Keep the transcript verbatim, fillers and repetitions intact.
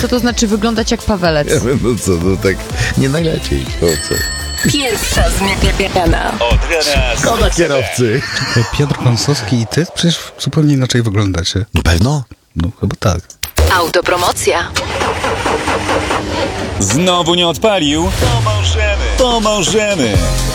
Co to znaczy wyglądać jak Pawelec? Ja wiem, no co, no tak nie najlepiej. O co? Pierwsza zmiana. Od rana Szkoda kierowcy. Piotr Kąsowski i ty przecież zupełnie inaczej wyglądacie. No pewno? No chyba tak. Autopromocja. Znowu nie odpalił? Pomożemy! Pomożemy!